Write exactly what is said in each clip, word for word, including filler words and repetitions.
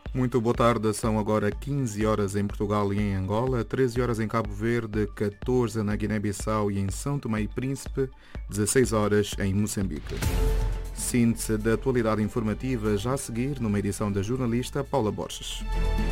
Muito boa tarde, são agora quinze horas em Portugal e em Angola, treze horas em Cabo Verde, catorze na Guiné-Bissau e em São Tomé e Príncipe, dezasseis horas em Moçambique. Síntese da atualidade informativa já a seguir numa edição da jornalista Paula Borges.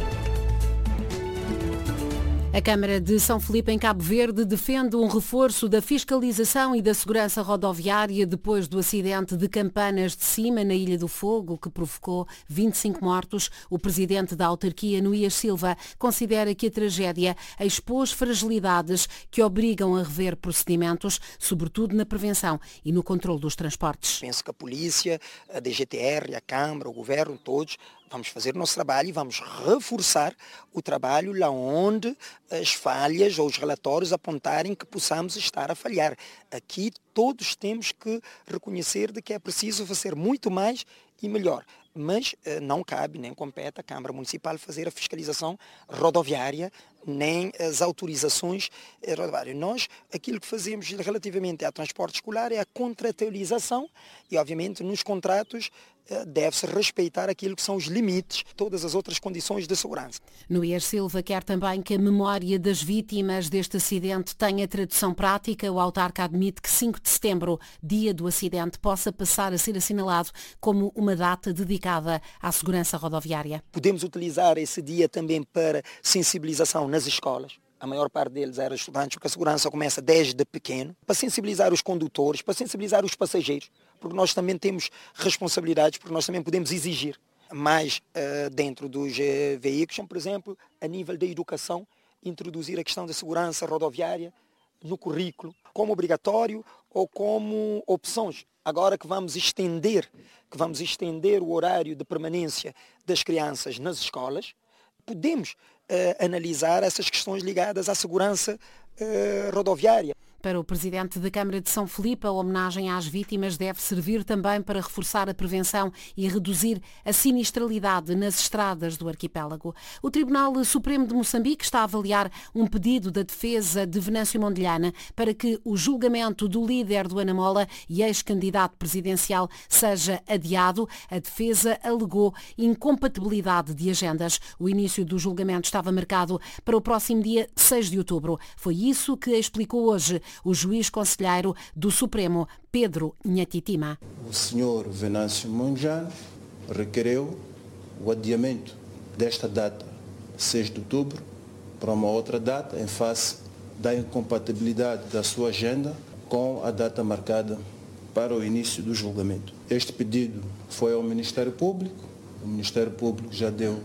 A Câmara de São Filipe, em Cabo Verde, defende um reforço da fiscalização e da segurança rodoviária depois do acidente de Campanas de Cima, na Ilha do Fogo, que provocou vinte e cinco mortos. O presidente da autarquia, Nuías Silva, considera que a tragédia expôs fragilidades que obrigam a rever procedimentos, sobretudo na prevenção e no controle dos transportes. Penso que a polícia, a D G T R, a Câmara, o Governo, todos, vamos fazer o nosso trabalho e vamos reforçar o trabalho lá onde as falhas ou os relatórios apontarem que possamos estar a falhar. Aqui todos temos que reconhecer de que é preciso fazer muito mais e melhor. Mas eh, não cabe, nem compete à Câmara Municipal fazer a fiscalização rodoviária, nem as autorizações eh, rodoviárias. Nós, aquilo que fazemos relativamente ao transporte escolar é a contratualização e, obviamente, nos contratos eh, deve-se respeitar aquilo que são os limites, todas as outras condições de segurança. Nuías Silva quer também que a memória das vítimas deste acidente tenha tradução prática. O autarca admite que cinco de setembro, dia do acidente, possa passar a ser assinalado como uma data dedicada à segurança rodoviária. Podemos utilizar esse dia também para sensibilização nas escolas. A maior parte deles eram estudantes, porque a segurança começa desde pequeno, para sensibilizar os condutores, para sensibilizar os passageiros, porque nós também temos responsabilidades, porque nós também podemos exigir mais uh, dentro dos uh, veículos, por exemplo, a nível da educação, introduzir a questão da segurança rodoviária no currículo, como obrigatório ou como opções. Agora que vamos estender, que vamos estender o horário de permanência das crianças nas escolas, podemos uh, analisar essas questões ligadas à segurança uh, rodoviária. Para o presidente da Câmara de São Filipe, a homenagem às vítimas deve servir também para reforçar a prevenção e reduzir a sinistralidade nas estradas do arquipélago. O Tribunal Supremo de Moçambique está a avaliar um pedido da defesa de Venâncio Mondlane para que o julgamento do líder do Anamola e ex-candidato presidencial seja adiado. A defesa alegou incompatibilidade de agendas. O início do julgamento estava marcado para o próximo dia seis de outubro. Foi isso que explicou hoje o juiz conselheiro do Supremo, Pedro Nhatitima. O senhor Venâncio Mondlane requereu o adiamento desta data, seis de outubro, para uma outra data, em face da incompatibilidade da sua agenda com a data marcada para o início do julgamento. Este pedido foi ao Ministério Público, o Ministério Público já deu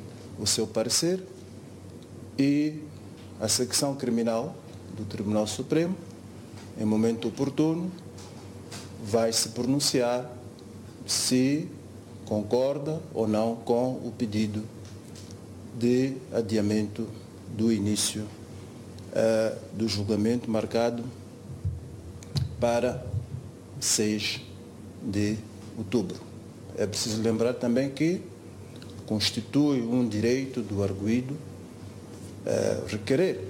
o seu parecer e a secção criminal do Tribunal Supremo, em momento oportuno, vai se pronunciar se concorda ou não com o pedido de adiamento do início uh, do julgamento marcado para seis de outubro. É preciso lembrar também que constitui um direito do arguido uh, requerer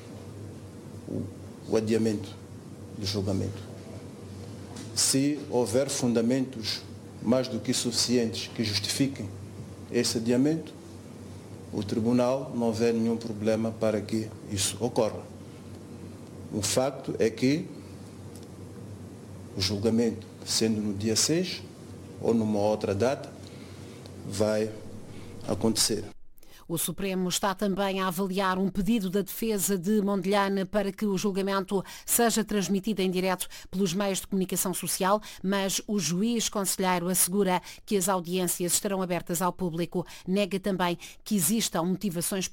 o adiamento do julgamento. Se houver fundamentos mais do que suficientes que justifiquem esse adiamento, o tribunal não vê nenhum problema para que isso ocorra. O facto é que o julgamento, sendo no dia seis ou numa outra data, vai acontecer. O Supremo está também a avaliar um pedido da defesa de Mondlane para que o julgamento seja transmitido em direto pelos meios de comunicação social, mas o juiz conselheiro assegura que as audiências estarão abertas ao público. Nega também que existam motivações